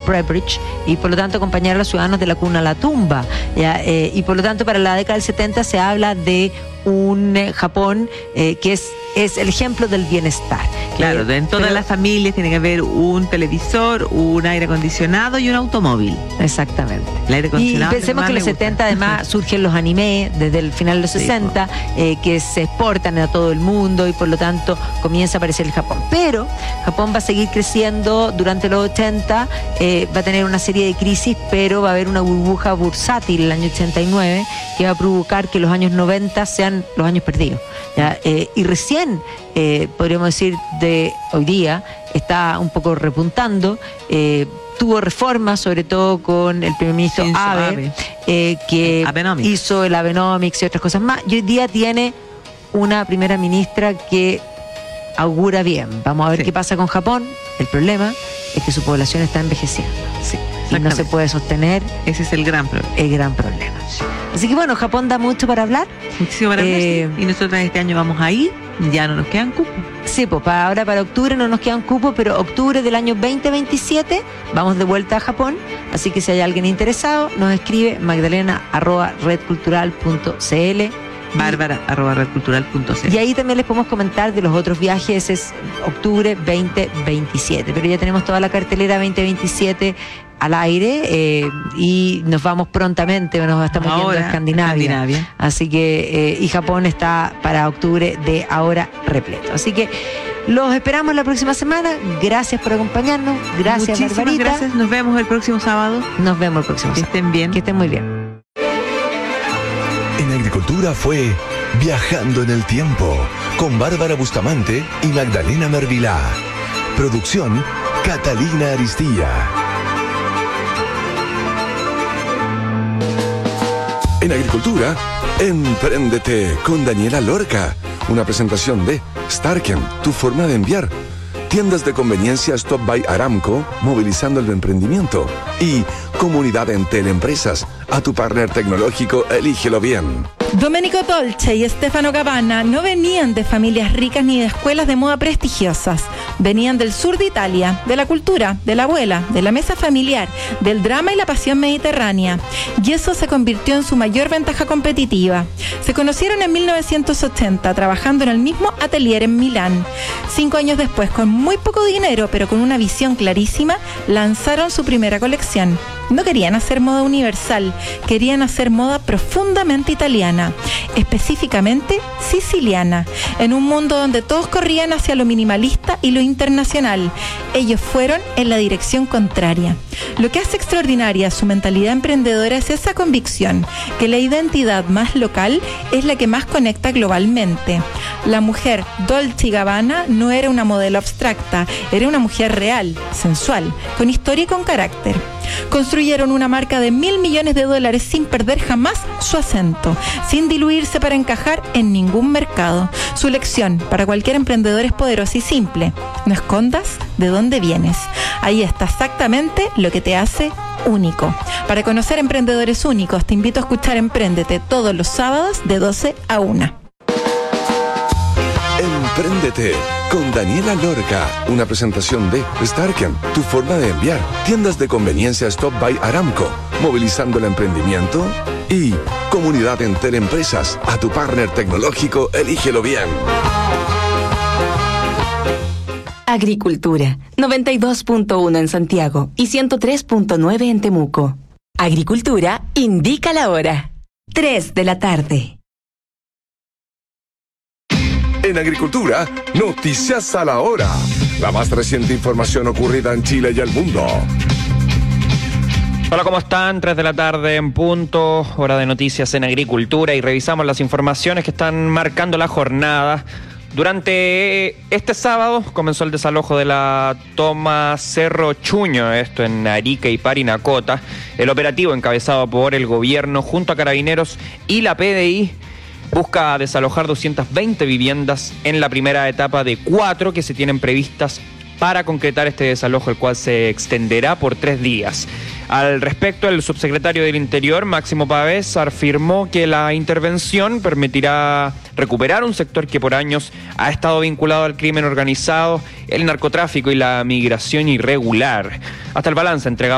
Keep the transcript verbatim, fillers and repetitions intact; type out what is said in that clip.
Prep Bridge, y por lo tanto acompañar a los ciudadanos de la cuna a la tumba, ¿ya? Eh, y por lo tanto para la década del setenta se habla de un eh, Japón eh, que es, es el ejemplo del bienestar. Claro, eh, en todas pero, las familias tiene que haber un televisor, un aire acondicionado y un automóvil. Exactamente. El aire acondicionado. Y pensemos que en los setenta además surgen los animes desde el final de los sí, sesenta, eh, que se exportan a todo el mundo y por lo tanto comienza a aparecer el Japón. Pero Japón va a seguir creciendo durante los ochenta, eh, va a tener una serie de crisis, pero va a haber una burbuja bursátil el año ochenta y nueve que va a provocar que los años noventa sean los años perdidos, ¿ya? Eh, y recién, eh, podríamos decir, de hoy día, está un poco repuntando. Eh, tuvo reformas, sobre todo con el primer ministro Shinzo Abe, Abe. Eh, que Abenomics. hizo el Abenomics y otras cosas más, y hoy día tiene una primera ministra que augura bien. Vamos a ver sí. qué pasa con Japón. El problema es que su población está envejeciendo, sí, y no se puede sostener. Ese es el gran problema. El gran problema. Así que bueno, Japón da mucho para hablar. Muchísimo para eh, hablar, sí. Y nosotros este año vamos a ir, ya no nos quedan cupos. Sí, pues para ahora para octubre no nos quedan cupos, pero octubre del año veinte veintisiete vamos de vuelta a Japón. Así que si hay alguien interesado, nos escribe magdalena arroba redcultural punto cl, Bárbara arroba redcultural punto cl. Y ahí también les podemos comentar de los otros viajes. Es octubre veinte veintisiete, pero ya tenemos toda la cartelera veinte veintisiete al aire, eh, y nos vamos prontamente, nos estamos ahora, yendo a Escandinavia, Escandinavia. Así que, eh, y Japón está para octubre de ahora repleto. Así que los esperamos la próxima semana. Gracias por acompañarnos. Gracias, Muchísimas Barbarita. Gracias. Nos vemos el próximo sábado. Nos vemos el próximo que sábado. Que estén bien. Que estén muy bien. En Agricultura fue Viajando en el Tiempo con Bárbara Bustamante y Magdalena Mervilá. Producción Catalina Aristía. En Agricultura, Empréndete con Daniela Lorca. Una presentación de Starken, tu forma de enviar. Tiendas de conveniencia Stop by Aramco, movilizando el emprendimiento. Y Comunidad Entel Empresas, a tu partner tecnológico, elígelo bien. Domenico Dolce y Stefano Gabbana no venían de familias ricas ni de escuelas de moda prestigiosas. Venían del sur de Italia, de la cultura, de la abuela, de la mesa familiar, del drama y la pasión mediterránea. Y eso se convirtió en su mayor ventaja competitiva. Se conocieron en mil novecientos ochenta, trabajando en el mismo atelier en Milán. Cinco años después, con muy poco dinero, pero con una visión clarísima, lanzaron su primera colección. No querían hacer moda universal, querían hacer moda profundamente italiana, específicamente siciliana, en un mundo donde todos corrían hacia lo minimalista y lo internacional. Ellos fueron en la dirección contraria. Lo que hace extraordinaria su mentalidad emprendedora es esa convicción, que la identidad más local es la que más conecta globalmente. La mujer Dolce y Gabbana no era una modelo abstracta, era una mujer real, sensual, con historia y con carácter. Construyeron una marca de mil millones de dólares sin perder jamás su acento, sin diluirse para encajar en ningún mercado. Su lección para cualquier emprendedor es poderosa y simple: no escondas de dónde vienes. Ahí está exactamente lo que te hace único. Para conocer emprendedores únicos, te invito a escuchar Empréndete todos los sábados de doce a una. Empréndete con Daniela Lorca, una presentación de Starken, tu forma de enviar. Tiendas de conveniencia Stop by Aramco, movilizando el emprendimiento. Y Comunidad Entel Empresas, a tu partner tecnológico, elígelo bien. Agricultura, noventa y dos punto uno en Santiago y ciento tres punto nueve en Temuco. Agricultura indica la hora. tres de la tarde. En Agricultura, noticias a la hora. La más reciente información ocurrida en Chile y el mundo. Hola, ¿cómo están? tres de la tarde en punto, hora de noticias en Agricultura, y revisamos las informaciones que están marcando la jornada. Durante este sábado comenzó el desalojo de la toma Cerro Chuño, esto en Arica y Parinacota. El operativo, encabezado por el gobierno junto a Carabineros y la P D I, busca desalojar doscientas veinte viviendas en la primera etapa de cuatro que se tienen previstas para concretar este desalojo, el cual se extenderá por tres días. Al respecto, el subsecretario del Interior, Máximo Pavés, afirmó que la intervención permitirá recuperar un sector que por años ha estado vinculado al crimen organizado, el narcotráfico y la migración irregular. Hasta el balance entregado